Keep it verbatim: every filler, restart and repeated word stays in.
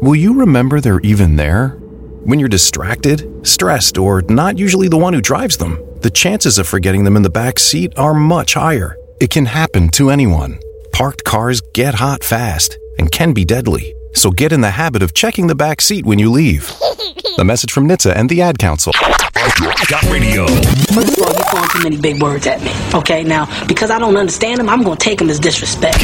will you remember they're even there? When you're distracted, stressed, or not usually the one who drives them, the chances of forgetting them in the back seat are much higher. It can happen to anyone. Parked cars get hot fast and can be deadly. So get in the habit of checking the back seat when you leave. A message from N H T S A and the Ad Council. Got radio. First of all, you're throwing too many big words at me. Okay, now, because I don't understand them, I'm going to take them as disrespect.